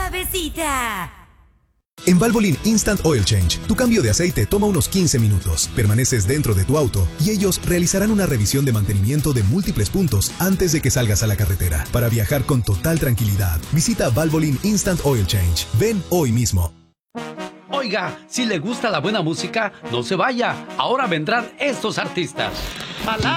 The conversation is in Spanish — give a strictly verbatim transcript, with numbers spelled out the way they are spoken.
suavecita. En Valvoline Instant Oil Change, tu cambio de aceite toma unos quince minutos. Permaneces dentro de tu auto y ellos realizarán una revisión de mantenimiento de múltiples puntos antes de que salgas a la carretera. Para viajar con total tranquilidad, visita Valvoline Instant Oil Change. Ven hoy mismo. Oiga, si le gusta la buena música, no se vaya. Ahora vendrán estos artistas.